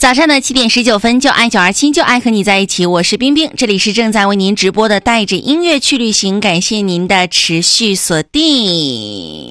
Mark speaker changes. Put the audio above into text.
Speaker 1: 早上的7:19，就爱927，就爱和你在一起，我是冰冰，这里是正在为您直播的带着音乐去旅行，感谢您的持续锁定。